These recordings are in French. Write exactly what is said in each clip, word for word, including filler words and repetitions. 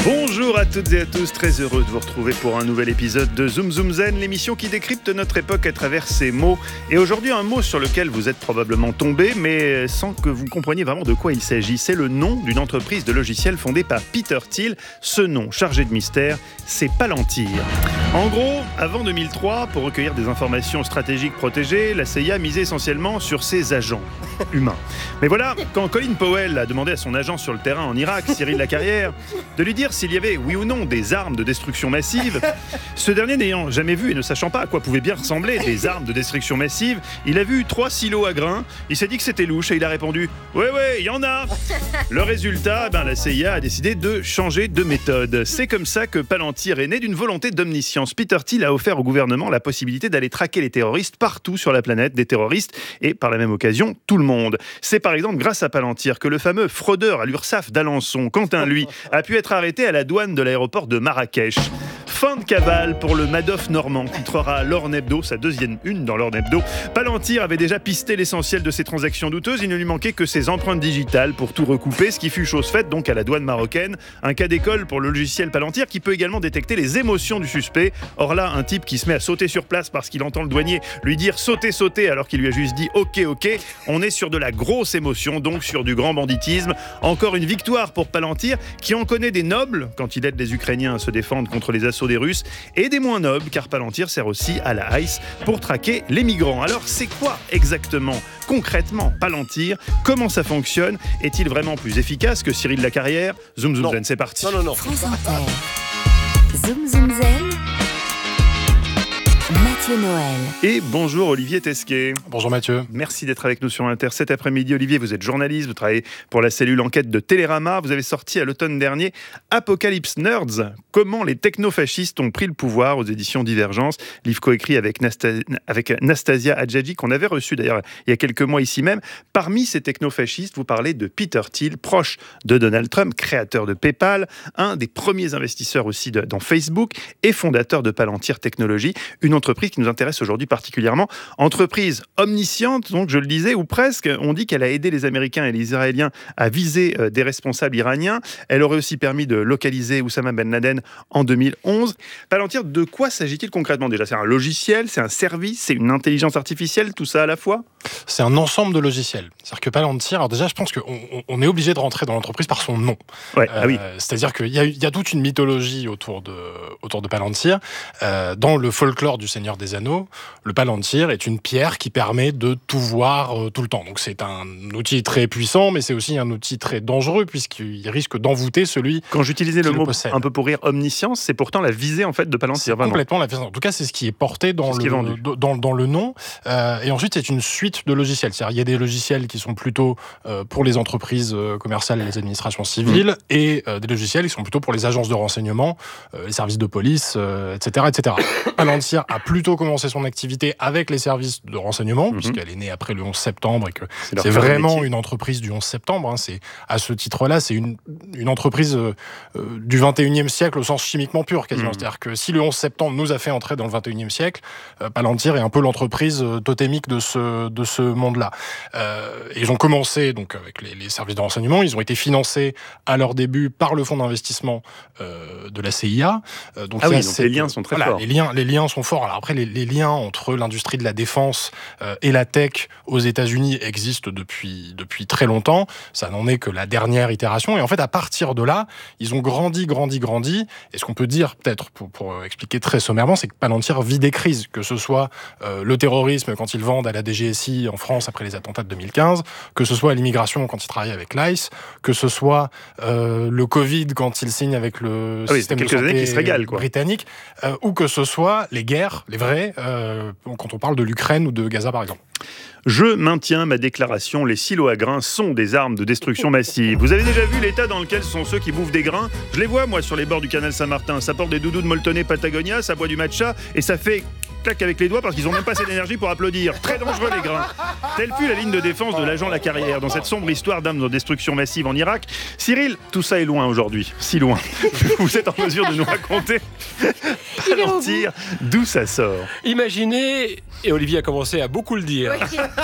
Bonjour à toutes et à tous, très heureux de vous retrouver pour un nouvel épisode de Zoom Zoom Zen, l'émission qui décrypte notre époque à travers ses mots. Et aujourd'hui, un mot sur lequel vous êtes probablement tombé, mais sans que vous compreniez vraiment de quoi il s'agit. C'est le nom d'une entreprise de logiciels fondée par Peter Thiel. Ce nom, chargé de mystère, c'est Palantir. En gros, avant deux mille trois, pour recueillir des informations stratégiques protégées, la C I A misait essentiellement sur ses agents humains. Mais voilà, quand Colin Powell a demandé à son agent sur le terrain en Irak, Cyril Lacarrière, de lui dire s'il y avait, oui ou non, des armes de destruction massive, ce dernier n'ayant jamais vu et ne sachant pas à quoi pouvaient bien ressembler des armes de destruction massive, il a vu trois silos à grains, il s'est dit que c'était louche et il a répondu « Ouais, ouais, il y en a !» Le résultat, ben, la C I A a décidé de changer de méthode. C'est comme ça que Palantir est né d'une volonté d'omniscience. Peter Thiel a offert au gouvernement la possibilité d'aller traquer les terroristes partout sur la planète, des terroristes et par la même occasion tout le monde. C'est par exemple grâce à Palantir que le fameux fraudeur à l'URSSAF d'Alençon, Quentin lui, a pu être arrêté à la douane de l'aéroport de Marrakech. Fin de cavale pour le Madoff normand, titrera l'Orne Hebdo, sa deuxième une dans l'Orne Hebdo. Palantir avait déjà pisté l'essentiel de ses transactions douteuses, il ne lui manquait que ses empreintes digitales pour tout recouper, ce qui fut chose faite donc à la douane marocaine. Un cas d'école pour le logiciel Palantir qui peut également détecter les émotions du suspect. Or là, un type qui se met à sauter sur place parce qu'il entend le douanier lui dire « sautez, sautez » alors qu'il lui a juste dit « ok, ok », on est sur de la grosse émotion, donc sur du grand banditisme. Encore une victoire pour Palantir qui en connaît des nobles quand il aide les Ukrainiens à se défendre contre les assauts des Russes et des moins nobles car Palantir sert aussi à la I C E pour traquer les migrants. Alors c'est quoi exactement, concrètement Palantir? Comment ça fonctionne? Est-il vraiment plus efficace que Cyril Lacarrière? Zoom Zoom Zen, c'est parti. Non, non, non. France Inter. Zoom Zoom Zen. Mathieu Noël. Et bonjour Olivier Tesquet. Bonjour Mathieu. Merci d'être avec nous sur Inter cet après-midi. Olivier, vous êtes journaliste, vous travaillez pour la cellule enquête de Télérama. Vous avez sorti à l'automne dernier Apocalypse Nerds, comment les technofascistes ont pris le pouvoir aux éditions Divergence. Livre coécrit avec, Nasta- avec Nastasia Adjadji, qu'on avait reçu d'ailleurs il y a quelques mois ici même. Parmi ces technofascistes, vous parlez de Peter Thiel, proche de Donald Trump, créateur de PayPal, un des premiers investisseurs aussi de, dans Facebook et fondateur de Palantir Technologies, une entreprise qui nous intéresse aujourd'hui particulièrement. Entreprise omnisciente, donc je le disais, ou presque. On dit qu'elle a aidé les Américains et les Israéliens à viser euh, des responsables iraniens. Elle aurait aussi permis de localiser Oussama Ben Laden en deux mille onze. Palantir, de quoi s'agit-il concrètement déjà? C'est un logiciel, c'est un service, c'est une intelligence artificielle, tout ça à la fois? C'est un ensemble de logiciels. C'est-à-dire que Palantir, alors déjà je pense qu'on on est obligé de rentrer dans l'entreprise par son nom. Ouais, euh, ah oui. C'est-à-dire qu'il y a, il y a toute une mythologie autour de, autour de Palantir. Euh, dans le folklore du Seigneur des Anneaux, le Palantir est une pierre qui permet de tout voir euh, tout le temps. Donc c'est un outil très puissant, mais c'est aussi un outil très dangereux puisqu'il risque d'envoûter celui Quand j'utilisais le le mot possède. un peu pour rire omniscience, c'est pourtant la visée en fait de Palantir. C'est vraiment. complètement la puissance. En tout cas, c'est ce qui est porté dans, C'est ce qui est le, vendu. dans, dans le nom. Euh, et ensuite, c'est une suite de logiciels. C'est-à-dire, il y a des logiciels qui sont plutôt euh, pour les entreprises euh, commerciales et les administrations civiles, mmh. et euh, des logiciels qui sont plutôt pour les agences de renseignement, euh, les services de police, euh, et cetera, et cetera. Palantir a plutôt commencé son activité avec les services de renseignement, mmh. puisqu'elle est née après le onze septembre et que c'est, c'est vraiment une entreprise du onze septembre. Hein. C'est, à ce titre-là, c'est une, une entreprise euh, du vingt et unième siècle au sens chimiquement pur, quasiment. Mmh. C'est-à-dire que si le onze septembre nous a fait entrer dans le vingt et unième siècle, euh, Palantir est un peu l'entreprise euh, totémique de ce, de ce monde-là. Euh, et ils ont commencé donc avec les, les services de renseignement. Ils ont été financés à leur début par le fonds d'investissement euh, de la C I A. Euh, donc ah oui, donc cette, les liens sont très voilà, forts. Les liens, les liens sont forts. Alors après, les, les liens entre l'industrie de la défense euh, et la tech aux États-Unis existent depuis depuis très longtemps. Ça n'en est que la dernière itération. Et en fait, à partir de là, ils ont grandi, grandi, grandi. Et ce qu'on peut dire, peut-être pour, pour expliquer très sommairement, c'est que Palantir vit des crises, que ce soit euh, le terrorisme quand ils vendent à la D G S I en France après les attentats de deux mille quinze, que ce soit l'immigration quand ils travaillent avec l'I C E, que ce soit euh, le Covid quand ils signent avec le ah oui, système de santé santé régale, quoi. britannique, euh, ou que ce soit les guerres, les vraies, euh, quand on parle de l'Ukraine ou de Gaza par exemple. Je maintiens ma déclaration, les silos à grains sont des armes de destruction massive. Vous avez déjà vu l'état dans lequel sont ceux qui bouffent des grains? Je les vois moi sur les bords du canal Saint-Martin, ça porte des doudous de Moltonais Patagonia, ça boit du matcha et ça fait claque avec les doigts parce qu'ils n'ont même pas assez d'énergie pour applaudir. Très dangereux les grains. Telle fut la ligne de défense de l'agent Lacarrière dans cette sombre histoire d'armes de destruction massive en Irak. Cyril, tout ça est loin aujourd'hui, si loin. Vous êtes en mesure de nous raconter Palantir, d'où ça sort? Imaginez, et Olivier a commencé à beaucoup le dire.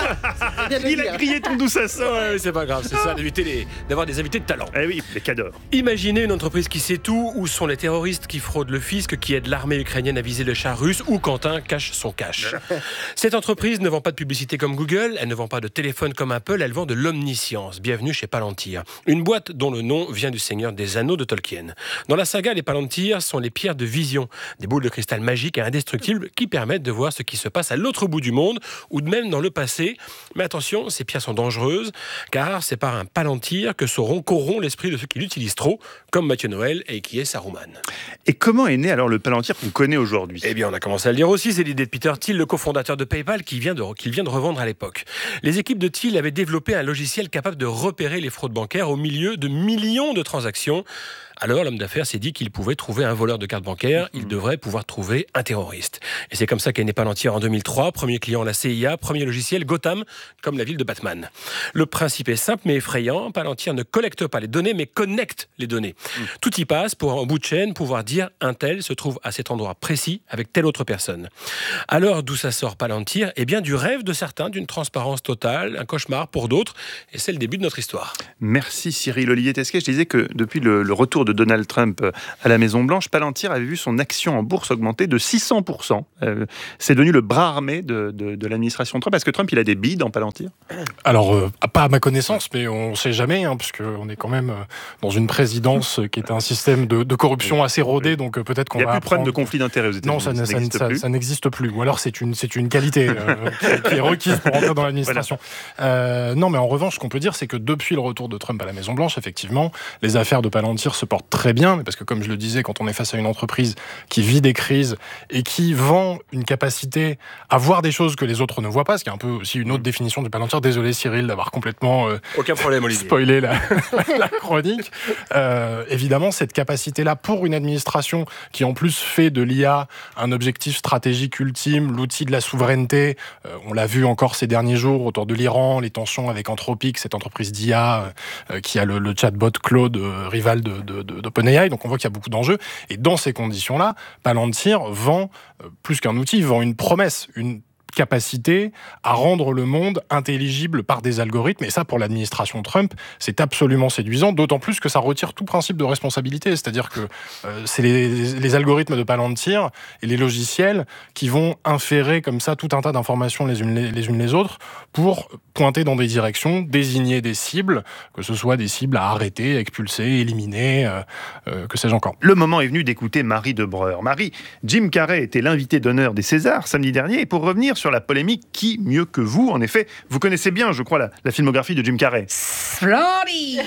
Il a crié ton d'où ça sort. Ouais, c'est pas grave, c'est ça, d'éviter les- d'avoir des invités de talent. Eh oui, les cadors. Imaginez une entreprise qui sait tout, où sont les terroristes qui fraudent le fisc, qui aident l'armée ukrainienne à viser le char russe, où Quentin cache son cash. Cette entreprise ne vend pas de publicité comme Google, elle ne vend pas de téléphone comme Apple, elle vend de l'omniscience. Bienvenue chez Palantir. Une boîte dont le nom vient du Seigneur des Anneaux de Tolkien. Dans la saga, les Palantir sont les pierres de vision, des boules de cristal magiques et indestructibles qui permettent de voir ce qui se passe à l'autre bout du monde ou de même dans le passé. Mais attention, ces pierres sont dangereuses car c'est par un Palantir que sauront corrompt l'esprit de ceux qui l'utilisent trop, comme Mathieu Noël et qui est Saruman. Et comment est né alors le Palantir qu'on connaît aujourd'hui? Eh bien, on a commencé à le dire aussi, c'est l'idée de Peter Thiel, le cofondateur de PayPal, qui vient de, qu'il vient de revendre à l'époque. Les équipes de Thiel avaient développé un logiciel capable de repérer les fraudes bancaires au milieu de millions de transactions. Alors, l'homme d'affaires s'est dit qu'il pouvait trouver un voleur de carte bancaire, il devrait pouvoir trouver un terroriste. Et c'est comme ça qu'est né Palantir en deux mille trois, premier client la C I A, premier logiciel Gotham, comme la ville de Batman. Le principe est simple mais effrayant, Palantir ne collecte pas les données mais connecte les données. Mmh. Tout y passe pour, en bout de chaîne, pouvoir dire un tel se trouve à cet endroit précis avec telle autre personne. Alors, d'où ça sort Palantir? Eh bien, du rêve de certains, d'une transparence totale, un cauchemar pour d'autres, et c'est le début de notre histoire. Merci Cyril. Olivier Tesquet, je disais que depuis le, le retour de Donald Trump à la Maison-Blanche, Palantir avait vu son action en bourse augmenter de six cents pour cent. Euh, c'est devenu le bras armé de, de, de l'administration Trump. Est-ce que Trump, il a des billes dans Palantir? Alors, euh, pas à ma connaissance, mais on ne sait jamais, hein, parce qu'on est quand même euh, dans une présidence qui est un système de, de corruption assez rodé, donc euh, peut-être qu'on va Il n'y a plus de problème apprendre... de conflit d'intérêts aux États-Unis. Non, ça, ça, ça, n'existe ça, plus. ça n'existe plus. Ou alors c'est une, c'est une qualité euh, qui, qui est requise pour entrer dans l'administration. Voilà. Euh, non, mais en revanche, ce qu'on peut dire, c'est que depuis le retour de Trump à la Maison-Blanche, effectivement, les affaires de Palantir se portent très bien, mais parce que comme je le disais, quand on est face à une entreprise qui vit des crises et qui vend une capacité à voir des choses que les autres ne voient pas, ce qui est un peu aussi une autre définition du Palantir. Désolé Cyril d'avoir complètement euh, Aucun problème, Olivier. spoilé la, la chronique. Euh, évidemment, cette capacité-là pour une administration qui en plus fait de l'I A un objectif stratégique ultime, l'outil de la souveraineté, euh, on l'a vu encore ces derniers jours autour de l'Iran, les tensions avec Anthropic, cette entreprise d'I A euh, qui a le, le chatbot Claude, euh, rival de, de, de, d'OpenAI, donc on voit qu'il y a beaucoup d'enjeux. Et dans ces conditions-là, Palantir vend, euh, plus qu'un outil, vend une promesse, une capacité à rendre le monde intelligible par des algorithmes. Et ça, pour l'administration Trump, c'est absolument séduisant, d'autant plus que ça retire tout principe de responsabilité. C'est-à-dire que euh, c'est les, les algorithmes de Palantir et les logiciels qui vont inférer comme ça tout un tas d'informations les unes les, les unes les autres pour pointer dans des directions, désigner des cibles, que ce soit des cibles à arrêter, expulser, éliminer, euh, euh, que sais-je encore. Le moment est venu d'écouter Marie Debreur. Marie, Jim Carrey était l'invité d'honneur des Césars samedi dernier. Et pour revenir sur la polémique, qui mieux que vous? En effet, vous connaissez bien, je crois, la, la filmographie de Jim Carrey. Splendide.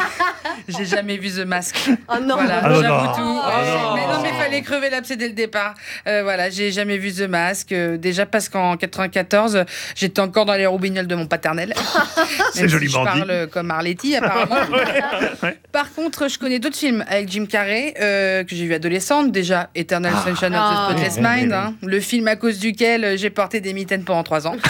J'ai jamais vu The Mask. Oh non, Voilà, Ah non. j'avoue Oh tout. non. Euh, mais non, mais fallait crever l'abcès dès le départ. Euh, voilà, j'ai jamais vu The Mask. Euh, déjà parce qu'en quatre-vingt-quatorze, j'étais encore dans les roubignoles de mon paternel. C'est Même joliment si je dit. parle comme Arletty, apparemment. Ouais. Par contre, je connais d'autres films avec Jim Carrey euh, que j'ai vu adolescente. Déjà, Eternal Sunshine of the Ah. Spotless Oui, oui, Mind, oui. hein, le film à cause duquel j'ai porté des mitaines pendant trois ans.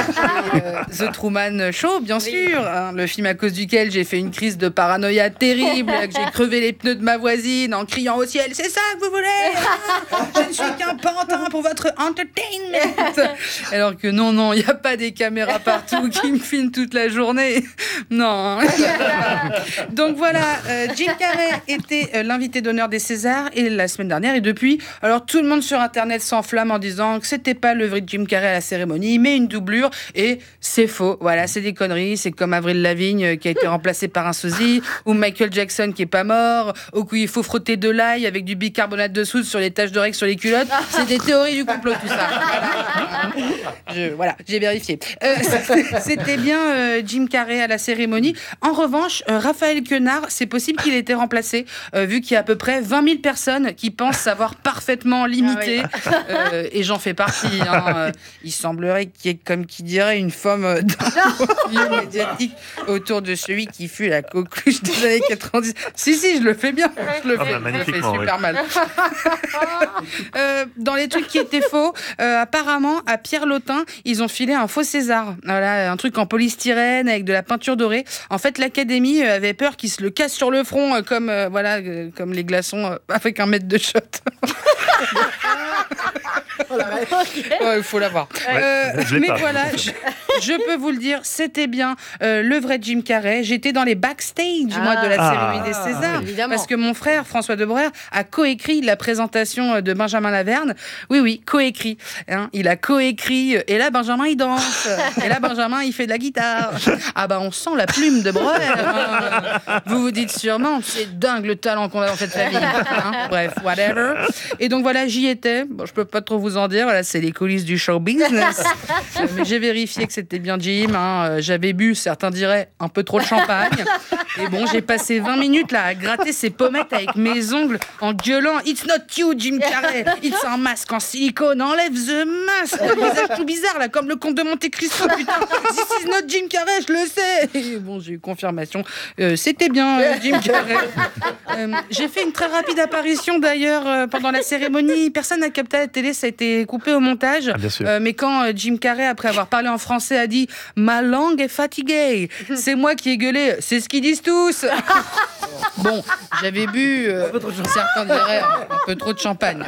Euh, The Truman Show, bien sûr, hein, le film à cause duquel j'ai fait une crise de paranoïa terrible, que j'ai crevé les pneus de ma voisine en criant au ciel, c'est ça que vous voulez? Je ne suis qu'un pantin pour votre entertainment. Alors que non, non, il n'y a pas des caméras partout qui me filment toute la journée. Non. Donc voilà, euh, Jim Carrey était euh, l'invité d'honneur des Césars et la semaine dernière et depuis, alors tout le monde sur Internet s'enflamme en disant que c'était pas le vrai Jim Carrey à la cérémonie, mais une doublure et c'est faux. Voilà, c'est des conneries. C'est comme Avril Lavigne euh, qui a été remplacée par un sosie ou Michael Jackson qui est pas mort ou qu'il faut frotter de l'ail avec du bicarbonate de soude sur les taches de règles sur les culottes. C'est des théories du complot tout ça. Je, voilà, j'ai vérifié. Euh, c'était bien euh, Jim Carrey à la cérémonie. En revanche, euh, Raphaël Quenard, c'est possible qu'il ait été remplacé, euh, vu qu'il y a à peu près vingt mille personnes qui pensent savoir parfaitement l'imiter. Ah oui. Euh, et j'en fais partie. Hein. Euh, il semblerait qu'il y ait, comme qui dirait, une forme euh, d'influence médiatique autour de celui qui fut la coqueluche des années quatre-vingt-dix. Si, si, je le fais bien. Je le Ah fais, bah, je le fais magnifiquement, super oui. mal. Euh, dans les trucs qui étaient faux, euh, apparemment, à Pierre Lotin, ils ont filé un faux César. Voilà, un truc en polystyrène avec de la peinture dorée. En fait, l'Académie euh, avait peur qu'il se le casse sur le front, euh, comme, euh, voilà, euh, comme les glaçons euh, avec un mètre de shot. Il faut l'avoir. Ouais, Euh, je l'ai mais pas, voilà, je, je peux vous le dire, c'était bien euh, le vrai Jim Carrey. J'étais dans les backstage, moi, de la Ah. cérémonie des Césars. Évidemment. Parce que mon frère, François Debreuer, a coécrit la présentation de Benjamin Laverne. Oui, oui, coécrit. Hein, il a coécrit. Et là, Benjamin, il danse. Et là, Benjamin, il fait de la guitare. Ah bah, on sent la plume de Breuer. Hein. Vous vous dites sûrement, c'est dingue le talent qu'on a dans cette famille. Hein. Bref, whatever. Et donc voilà, j'y étais. Bon, je peux pas trop vous en dire. Voilà, c'est les coulisses du show business. Euh, mais j'ai vérifié que c'était bien Jim. Hein. Euh, J'avais bu, certains diraient, un peu trop de champagne. Et bon, j'ai passé vingt minutes là à gratter ses pommettes avec mes ongles en gueulant It's not you, Jim Carrey. It's un masque en silicone. Enlève the mask. Le visage tout bizarre là, comme le comte de Monte Cristo. Putain, this is not Jim Carrey, je le sais. Et bon, j'ai eu confirmation. Euh, c'était bien euh, Jim Carrey. Euh, j'ai fait une très rapide apparition d'ailleurs euh, pendant la cérémonie. Personne n'a capté à la télé, ça a été coupé au montage. Ah, bien sûr. Euh, mais quand euh, Jim Carrey, après avoir parlé en français, a dit « Ma langue est fatiguée », c'est moi qui ai gueulé « C'est ce qu'ils disent tous ». Bon, j'avais bu, euh, certains diraient, un, un peu trop de champagne.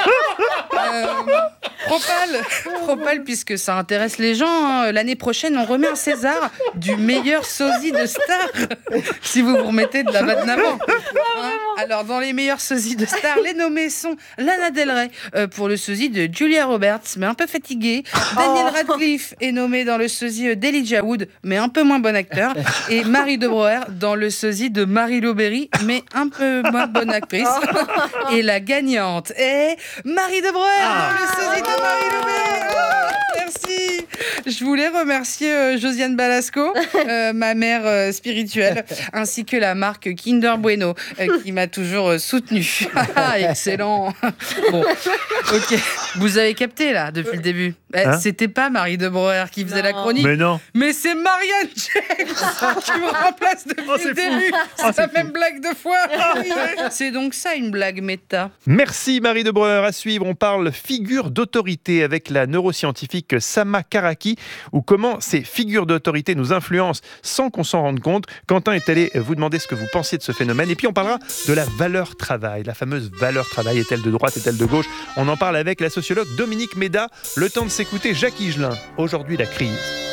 Euh, Propal, Propal, puisque ça intéresse les gens, hein, l'année prochaine, on remet un César du meilleur sosie de star. Si vous vous remettez de la vanne avant. Hein. Alors, dans les meilleurs sosies de star, les nommés sont Lana Del Rey euh, pour le sosie de Julia Roberts, mais un peu fatiguée. Daniel Radcliffe est nommé dans le sosie d'Elijah Wood, mais un peu moins bon acteur. Et Marie de Breuer dans le sosie de Marie-Lou Berry, mais un peu moins bonne actrice. Et la gagnante est Marie de Breuer dans le sosie de Marie-Lou Berry. Oh, merci. Je voulais remercier euh, Josiane Balasco, euh, ma mère euh, spirituelle, ainsi que la marque Kinder Bueno, euh, qui m'a toujours euh, soutenue. Excellent. Bon, ok. Vous avez capté là depuis le début. Eh, Hein C'était pas Marie de Breuer qui faisait la Non. chronique, Mais non. mais c'est Marianne James qui me remplace depuis Oh, c'est le fou. début. Oh, C'est c'est la fou. même blague de fois. C'est donc ça une blague méta. Merci Marie de Breuer. À suivre, on parle figure d'autorité avec la neuroscientifique Sama Karaki, ou comment ces figures d'autorité nous influencent sans qu'on s'en rende compte. Quentin est allé vous demander ce que vous pensiez de ce phénomène. Et puis on parlera de la valeur travail. La fameuse valeur travail, est-elle de droite, est-elle de gauche? On en parle avec la sociologue Dominique Méda. Le temps de s'écouter Jacques Higelin. Aujourd'hui, la crise.